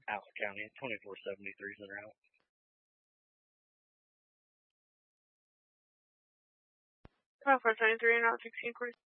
Allen County, 2473s in route. Call 473 and out 1640.